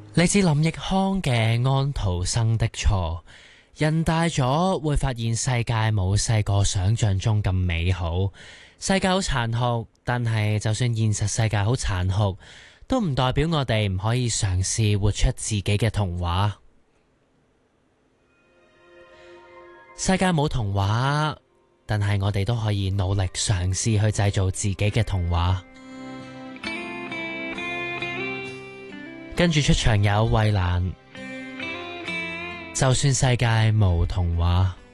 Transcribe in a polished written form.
嚟自林奕匡嘅安徒生的錯。人大咗會發現世界冇細個想象中咁美好，世界好殘酷，但係就算現實世界好殘酷，都唔代表我哋唔可以嘗試活出自己嘅童話。世界冇童話，但係我哋都可以努力嘗試去製造自己嘅童話。跟住出場有衛蘭，就算世界無童話。